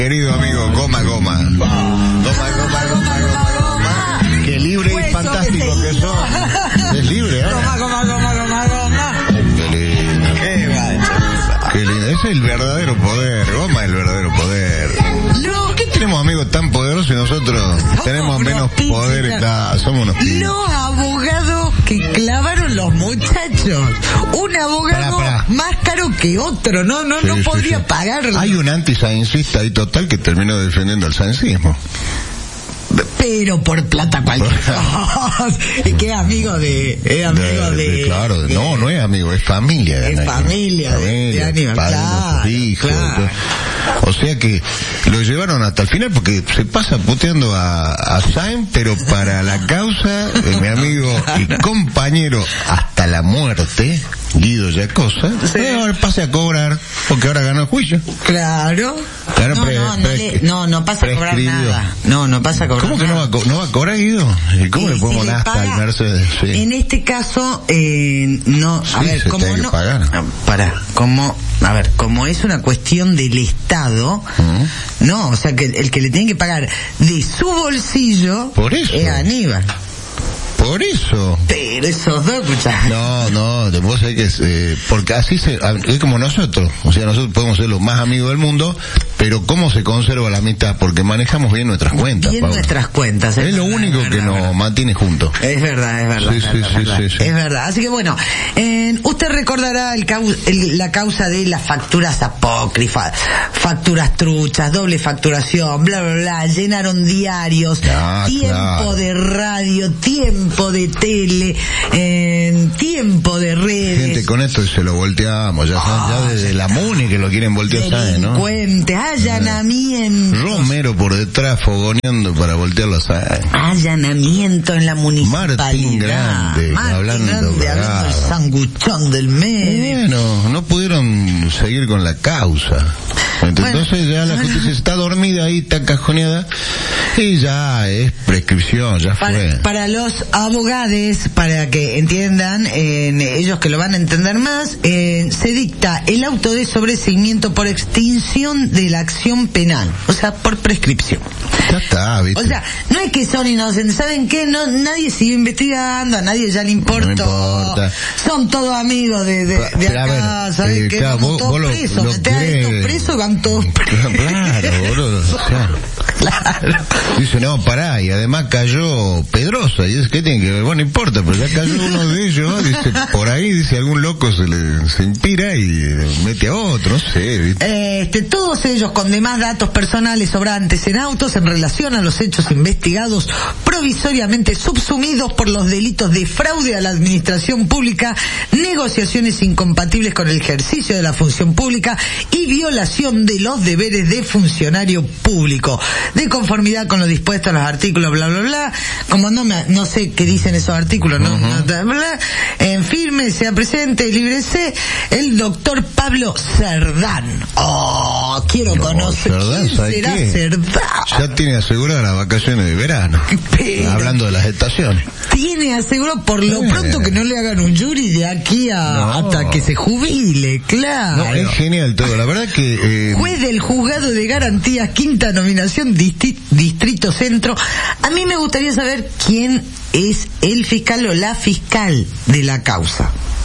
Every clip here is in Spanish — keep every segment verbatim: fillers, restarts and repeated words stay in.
Querido amigo, goma, goma. Goma, goma, goma, goma, goma. Qué libre y fantástico que sos. Es libre, ¿eh? Goma, goma, goma, goma, goma. Qué lindo. Qué gacho. Qué lindo. Ese es el verdadero poder. Goma es el verdadero poder. Los, ¿Qué tenemos amigos tan poderosos y nosotros tenemos menos poder? Claro, somos unos pibes. Los abogados que clavaron los muchachos. Un abogado pará, pará. más caro que otro. No, no, sí, no sí, podría sí. pagarlo. Hay un anti-saincista ahí total que terminó defendiendo al saincismo. Pero por plata cualquier es que es amigo de es amigo de, de, de claro de, no no es amigo, es familia de es Aníbal. familia, familia de, de Aníbal, claro, hijos, claro. O sea que lo llevaron hasta el final porque se pasa puteando a, a Sainz, pero para la causa de mi amigo y compañero hasta la muerte, Guido Yacosa, sí. eh, ahora pase a cobrar porque ahora ganó el juicio. Claro. Claro, no, pre, no, pre, no, le, no, no pasa a cobrar nada. No, no pasa a cobrar ¿Cómo que nada. no va, no va a cobrar, Guido? ¿Y cómo eh, le podemos si dar hasta paga, el Mercedes? Sí. En este caso, eh, no, sí, a ver, como no, no para, como, a ver, como es una cuestión del Estado, uh-huh. no, o sea que el que le tiene que pagar de su bolsillo por eso es Aníbal. Por eso. Pero esos dos, escuchá. No, no, vos sabés que es, eh, porque así se, es como nosotros, o sea, nosotros podemos ser los más amigos del mundo, pero ¿cómo se conserva la amistad? Porque manejamos bien nuestras cuentas, Bien Pablo. nuestras cuentas. Es, es lo verdad, único es que verdad, nos verdad. mantiene juntos. Es verdad, es verdad. Sí, es sí, verdad, sí, es, verdad. sí, sí. es verdad. Así que bueno, eh, usted recordará el cau el, la causa de las facturas apócrifas, facturas truchas, doble facturación, bla, bla, bla, llenaron diarios, ah, tiempo claro. de radio, tiempo de tele, en tiempo de redes. Gente, con esto se lo volteamos, ya, oh, ya desde la MUNI que lo quieren voltear, ¿sabes, no? Delincuentes, allanamientos. Romero por detrás fogoneando para voltearlo, ¿sabes? Allanamiento en la municipalidad. Martín Grande, Martín hablando, Grande, hablando del sanguchón del medio. Bueno, no pudieron seguir con la causa. Entonces bueno, ya la bueno. justicia está dormida ahí, está cajoneada, y ya es prescripción, ya para, fue. Para los abogados, para que entiendan, eh, ellos que lo van a entender más, eh, se dicta el auto de sobreseimiento por extinción de la acción penal, o sea, por prescripción. Ya está, ¿viste? O sea, no es que son inocentes, ¿saben qué? No, nadie sigue investigando, a nadie ya le importa. No importa. Son todos amigos de, de, de acá, ver, ¿sabes eh, qué? Claro, Vamos vos, todos vos presos, lo, metés a estos presos, van todos presos. Claro, boludo, o sea, claro. Dice, no, pará, y además cayó Pedrosa, y es que tiene que ver, bueno, no importa, pero ya cayó uno de ellos, dice, por ahí, dice, algún loco se le se inspira y mete a otro, no sé, ¿viste? Este, todos ellos con demás datos personales sobrantes en autos en relación a los hechos investigados provisoriamente subsumidos por los delitos de fraude a la administración pública, negociaciones incompatibles con el ejercicio de la función pública y violación de los deberes de funcionario público, de conformidad con lo dispuesto en los artículos bla bla bla, como no me, no sé qué dicen esos artículos, no, uh-huh. no bla, bla, en firme, sea presente, líbrese, el doctor Pablo Cerdán. Oh, quiero no, conocer Cerdán, quién será qué? Cerdán. Ya tiene aseguradas las vacaciones de verano. Pero hablando de las estaciones. Tiene asegurado por lo eh. pronto que no le hagan un jury de aquí a no. hasta que se jubile, claro. No, es genial todo, la verdad que... Eh... Juez del Juzgado de Garantías, quinta nominación, distri Distrito Centro. A mí me gustaría saber quién es el fiscal o la fiscal de la causa.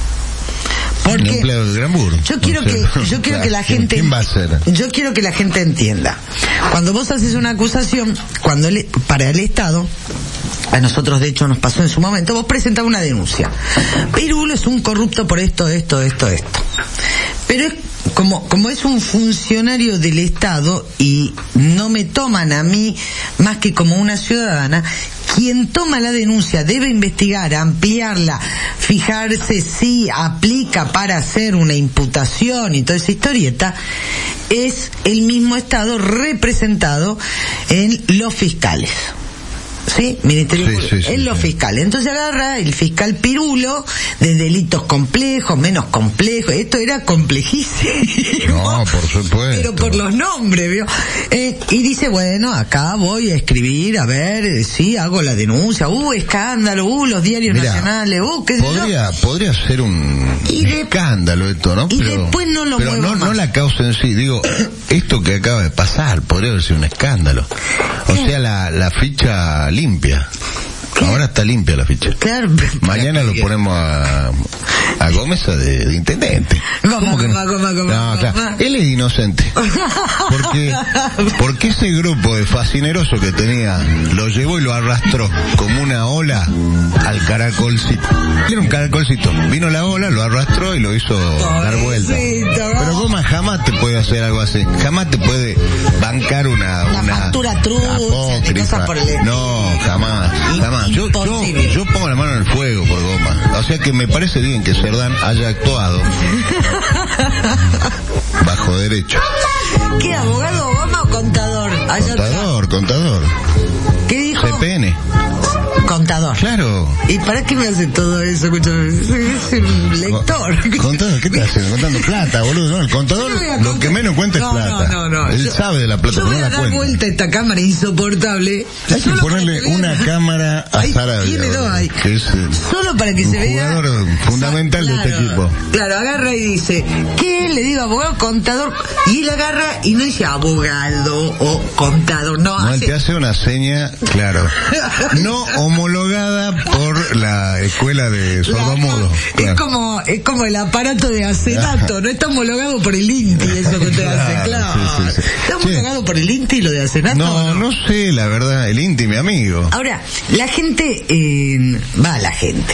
Porque yo quiero que yo quiero que la gente ¿quién va a ser? Yo quiero que la gente entienda. Cuando vos haces una acusación, cuando le, para el Estado, a nosotros de hecho nos pasó en su momento, vos presentás una denuncia. Pirulo es un corrupto por esto, esto, esto, esto. Pero es como como es un funcionario del Estado y no me toman a mí más que como una ciudadana, quien toma la denuncia debe investigar, ampliarla, fijarse si aplica para hacer una imputación y toda esa historieta, es el mismo Estado representado en los fiscales. Sí, Ministerio Sí, Público, sí, sí, en los sí. fiscales. Entonces agarra el fiscal Pirulo de delitos complejos, menos complejos. Esto era complejísimo. No, por supuesto. Pero por los nombres, ¿vio? Eh, y dice, bueno, acá voy a escribir, a ver, eh, sí, hago la denuncia. Uh, escándalo, uh, los diarios Mirá, nacionales, uh, qué sé yo. podría, podría ser un Y de- escándalo esto, ¿no? y después no lo pero muevo no, más. no la causa en sí. Digo, esto que acaba de pasar podría haber sido un escándalo. O sea, la, la ficha limpia. Ahora está limpia la ficha. Claro. Mañana lo ponemos a, a Gómez de, de intendente. Goma, ¿Cómo que no? goma, goma, goma, No, goma. claro. Él es inocente. Porque, porque ese grupo de fascinerosos que tenía lo llevó y lo arrastró como una ola al caracolcito. Era un caracolcito. Vino la ola, lo arrastró y lo hizo dar vuelta. Pobrecito, Pero ¿no? Gómez jamás te puede hacer algo así. Jamás te puede bancar una... Una una factura trucha, apócrifa. de cosas por el estilo. No, jamás, jamás. Yo, yo, Imposible. yo pongo la mano en el fuego por Goma. O sea que me parece bien que Cerdán haya actuado bajo derecho. ¿Qué, abogado Obama o contador? Allá está. Contador, contador. ¿Qué dijo? C P N. Contador. Claro. ¿Y para qué me hace todo eso? Escúchame, soy un lector. Contador, ¿qué te haciendo? Contando plata, boludo. No, el contador Yo voy a lo contar- que menos cuenta No, es plata. no, no, no. Él Yo- sabe de la plata, Yo pero voy no a la dar cuenta. vuelta a esta cámara insoportable. Hay que solo para ponerle que vean- una cámara a Ahí Sarabia, tiene dos boludo, ahí. que es eh, Solo para que un se vea. jugador fundamental de este Claro, equipo. Claro, agarra y dice, ¿qué? Le digo abogado, contador. Y él agarra y no dice abogado o contador. No, No, él hace... te hace una seña, claro, no homologada por la escuela de sordomudo. Es Claro. como es como el aparato de acenato, no está homologado por el INTI eso que usted hace, Claro, claro. sí, sí, sí. ¿Está Sí. homologado por el INTI lo de acenato? No, o no sé, la verdad, el íntimo amigo. Ahora, la gente, eh, va la gente.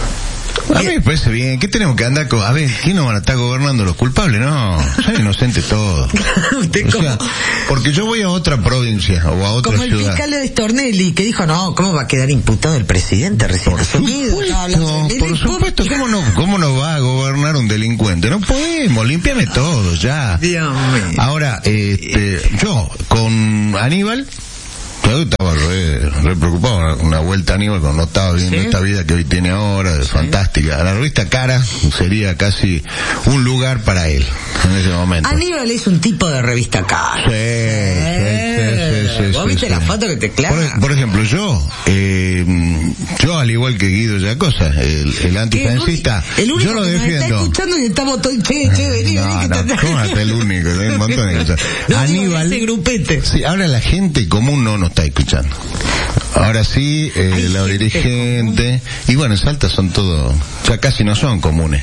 A mí me parece bien, ¿qué tenemos que andar con? A ver, ¿quién nos van a estar gobernando los culpables? No, son inocentes todos. Usted O como, sea, porque yo voy a otra provincia o a otra como el ciudad. fiscal de Stornelli que dijo, no, ¿cómo va a quedar imputado el presidente recién Por asumido? supuesto, No, hablando de- por supuesto, ¿cómo no, cómo no va a gobernar un delincuente? No podemos, limpiame todo ya. Dios mío. Ahora, este, yo con Aníbal, yo estaba re, re preocupado, una vuelta a Aníbal cuando no estaba viendo ¿Sí? esta vida que hoy tiene ahora, de fantástica. La revista Cara sería casi un lugar para él en ese momento. Aníbal es un tipo de revista cara. Sí, sí, sí, sí, ¿Vos sí, viste sí. la foto que te clava? Por, por ejemplo, yo, eh, yo al igual que Guido Yacosa, el, el antifascista, el único yo lo que nos está defiendo. escuchando y estamos todos, che, che, vení, No, vení, que no, te- ¿cómo hasta el único? Hay un montón de cosas. No, digo, Aníbal, ese grupete. sí, ahora la gente común no nos está escuchando. Ahora sí, eh, Hay los gente dirigentes, y bueno, en Salta son todos, ya casi no son comunes.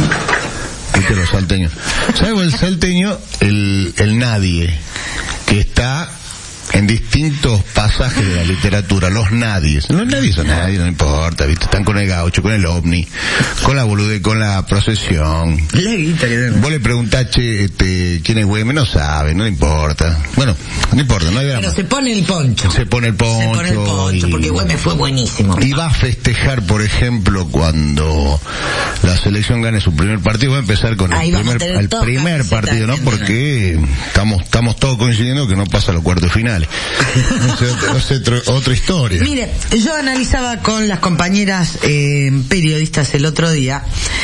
Viste los salteños. ¿Sabes el salteño? El, el nadie, que está en distintos pasajes de la literatura, los nadies. Los nadies son nadie, no importa, ¿viste? Están con el gaucho, con el ovni, con la bolude, con la procesión. La guita que tengo. Vos le preguntás, che, este, quién es Güemes, no sabe, no le importa. Bueno, no importa, no hay drama. Pero se pone el poncho. Se pone el poncho. Se pone el poncho, y- porque Güemes fue buenísimo. y va a festejar, por ejemplo, cuando la selección gane su primer partido, va a empezar con el Ahí vamos a primer, tener el todas primer camisetas partido, ¿no? bien, Porque estamos estamos todos coincidiendo que no pasa a los cuartos finales. No sé, otra, no sé, otro- otra historia. Mire, yo analizaba con las compañeras eh, periodistas el otro día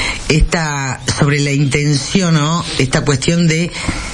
esta sobre la intención, ¿no? Esta cuestión de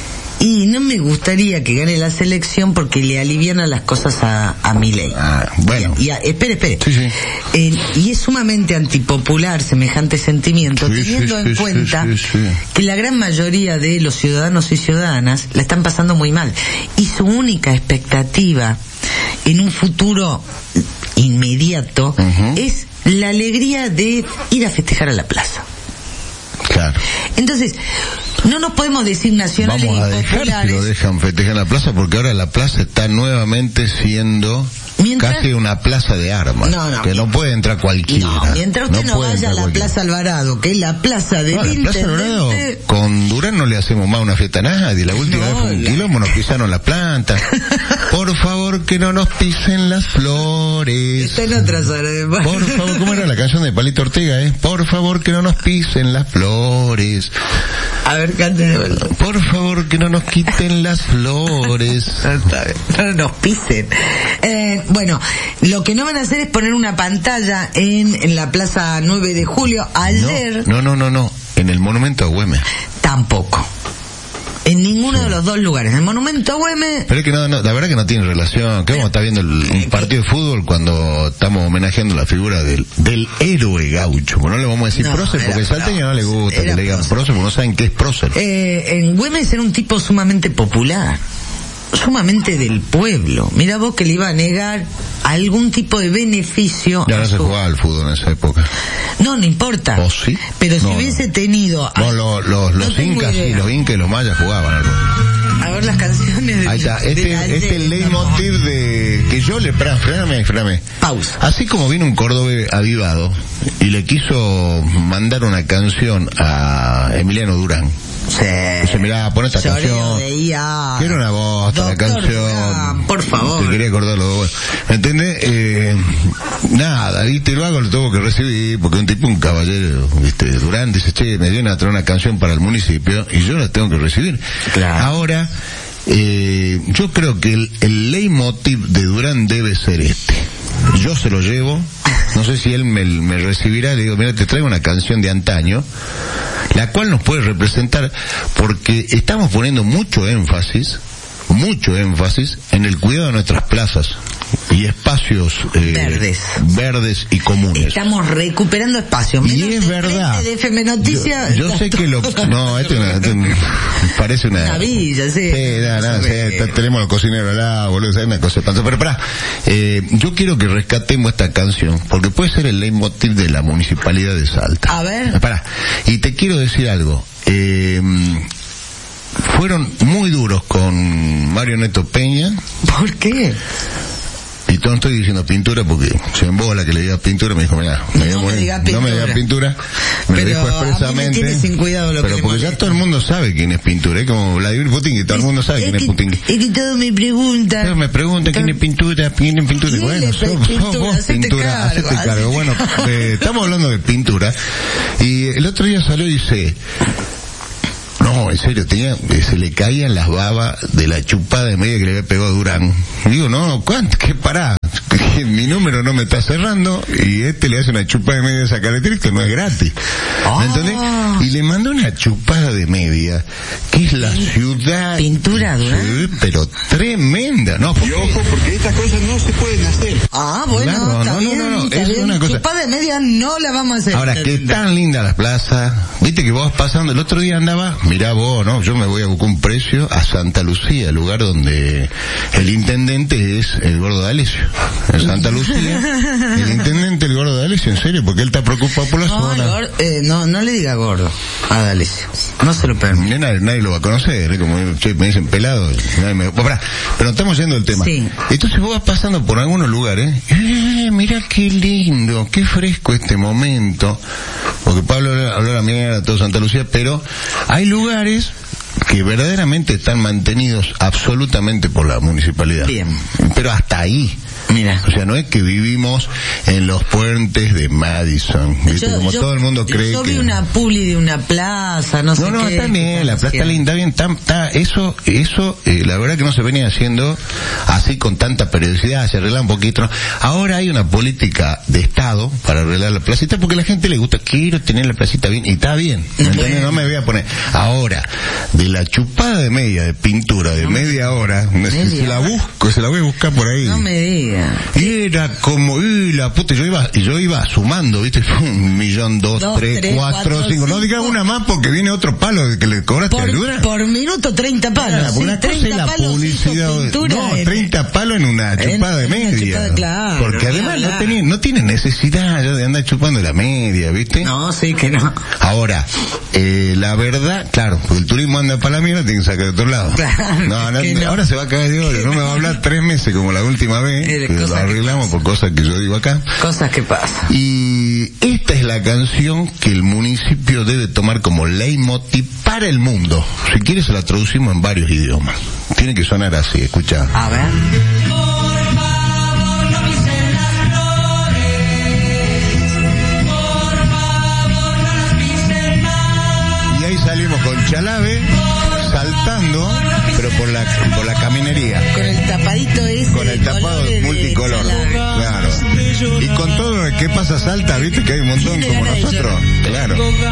y no me gustaría que gane la selección porque le aliviana las cosas a, a Milei. Ah, bueno. Y, y a- espere, espere. Sí, sí. Eh, y es sumamente antipopular semejante sentimiento, Sí, teniendo sí, en sí, cuenta sí, sí, sí. que la gran mayoría de los ciudadanos y ciudadanas la están pasando muy mal. Y su única expectativa en un futuro inmediato Ujú. es la alegría de ir a festejar a la plaza. Claro. Entonces, no nos podemos decir nacionales Vamos a y dejar que populares. lo dejan festejar en la plaza, porque ahora la plaza está nuevamente siendo Mientras- casi una plaza de armas. No, no. que no puede entrar cualquiera. No, mientras usted no, puede vaya a entrar la cualquiera. Plaza Alvarado, que es la plaza de No, la Plaza Alvarado, con Durán no le hacemos más una fiesta a nadie. La última No, vez fue un la- quilombo, nos pisaron la planta. Por favor, que no nos pisen las flores. Está en otra zona de Por favor, ¿cómo era la canción de Palito Ortega, eh? Por favor, que no nos pisen las flores. A ver, cante de vuelta. Por favor, que no nos quiten las flores. Está bien, no nos pisen. Eh, Bueno, lo que no van a hacer es poner una pantalla en, en la Plaza nueve de julio. Ayer... No, no, no, no. En el Monumento a Güemes. Tampoco. En ninguno sí. de los dos lugares. En el Monumento a Güemes... Pero es que no, no, la verdad que no tiene relación. ¿Qué vamos a estar viendo el, un partido de fútbol cuando estamos homenajeando la figura del, del héroe gaucho? Bueno, no le vamos a decir no, prócer porque al salteño no le gusta que le digan prócer porque no saben qué es prócer. Eh, en Güemes era un tipo sumamente popular. Sumamente del pueblo. Mira vos que le iba a negar algún tipo de beneficio. Ya no se jugaba al fútbol en esa época. No, no importa. ¿Oh, sí? Pero no, si hubiese no. tenido... No, lo, lo, los no incas y los incas y los mayas jugaban algo. A ver las canciones de... Ahí está, este, de este es el leitmotiv de... Que yo le... Espera, frename, frename. Pausa. Así como vino un cordobés avivado y le quiso mandar una canción a Emiliano Durán. Sí. Dice, mirá, pon esta canción. Que era una bosta la canción. Durán, por favor. Te quería acordarlo. Bueno, ¿entendés? Eh, nada, viste, lo hago, lo tengo que recibir, porque un tipo, un caballero, viste, Durán, dice, che, me viene a traer una canción para el municipio, y yo la tengo que recibir. Claro. Ahora, eh, yo creo que el, el leitmotiv de Durán debe ser este. Yo se lo llevo, no sé si él me, me recibirá, le digo, mira, te traigo una canción de antaño, la cual nos puede representar, porque estamos poniendo mucho énfasis, mucho énfasis en el cuidado de nuestras plazas y espacios eh, verdes verdes y comunes. Estamos recuperando espacios. Y es verdad. De F M Noticias, yo, yo sé que lo... No, esto, esto parece una... Una villa, sí. Sí, no, no, sí, tenemos los cocineros al lado, boludo, es una cosa espantosa. Pero pará, eh, yo quiero que rescatemos esta canción, porque puede ser el leitmotiv de la Municipalidad de Salta. A ver. Pará, y te quiero decir algo. Eh... Fueron muy duros con Mario Neto Peña. ¿Por qué? Y no estoy diciendo pintura porque se embola que le diga pintura, me dijo, mira, no, no, me diga no me diga pintura, me pero lo dijo expresamente. A mí me sin cuidado lo pero que porque ya todo el mundo sabe quién es pintura, es como Vladimir Putin, que todo el mundo sabe es quién que, es Putin. Es que todos me preguntan. Todos me preguntan quién es pintura, quién es pintura. Y bueno, sos, sos vos pintura, hacete cargo. cargo. Bueno, eh, estamos hablando de pintura, y el otro día salió y dice... No, en serio, tenía, se le caían las babas de la chupada de media que le había pegado a Durán. Y digo, no, ¿cuánto? ¿Qué pará? Mi número no me está cerrando y este le hace una chupada de media de esa característica, no es gratis. Oh. ¿Me entendés? Y le mandó una chupada de media, que es la ciudad... Pintura, Durán. Sí, pero tremenda, ¿no? Porque... Y ojo, porque estas cosas no se pueden hacer. Ah, bueno, claro, está no, bien, no, no, no, está es bien. una cosa... Chupada de media no la vamos a hacer. Ahora, que tan linda las plazas, viste que vos pasando, el otro día andaba, mirá vos, ¿no? Yo me voy a buscar un precio a Santa Lucía, el lugar donde el intendente es el Gordo de Alessio. En Santa Lucía, el intendente el Gordo de Alessio, en serio, porque él está preocupado por la no, zona. Gordo, eh, no, no le diga gordo a D'Alessio. No se lo permite. Nadie, nadie lo va a conocer, ¿eh? Como che, me dicen pelado, nadie me... Bueno, pero estamos yendo del tema. Sí. Entonces vos vas pasando por algunos lugares, eh, mira qué lindo, qué fresco este momento, porque Pablo habló la mierda a todo Santa Lucía, pero hay lugares que verdaderamente están mantenidos absolutamente por la municipalidad. Bien. Pero hasta ahí. Mira. O sea, no es que vivimos en los puentes de Madison, ¿viste? Yo, Como yo, todo el mundo cree yo que... vi una publi de una plaza, no, no sé No, no, qué, está bien, la plaza está linda, bien, está, está, eso, eso, eh, la verdad que no se venía haciendo así con tanta periodicidad, se arregla un poquito, ¿no? Ahora hay una política de Estado para arreglar la placita porque a la gente le gusta, quiero tener la placita bien, y está bien, ¿me entiendes? No me voy a poner. Ahora, de la chupada de media, de pintura, de no media hora, media se la busco, se la voy a buscar por ahí. No me diga. Y era como, y la puta, yo iba, yo iba sumando, viste, un millón, dos, dos tres, tres, cuatro, cuatro cinco. cinco, no digas una más porque viene otro palo que le cobraste por, al Dura. Por minuto treinta palos. Claro, sí, una cosa es la publicidad, no, en, treinta palos en una chupada en, de media. Chupada, claro, porque además hablar. no tiene, no tiene necesidad ya de andar chupando la media, viste. No, sí que no. Ahora, eh, la verdad, claro, porque el turismo anda para la mierda, tiene que sacar de otro lado. Claro, no, no, no, ahora se va a caer de oro, no me va a hablar tres meses como la última vez, que lo arreglamos por cosas que yo digo acá. Cosas que pasan. Y esta es la canción que el municipio debe tomar como leitmotiv para el mundo. Si quieres se la traducimos en varios idiomas. Tiene que sonar así, escucha. A ver. Y ahí salimos con Chalave saltando, pero por la por la caminería. Con el tapadito ese. Con el tapado multicolor, claro. Y con todo lo que pasa Salta, viste que hay un montón como nosotros, claro.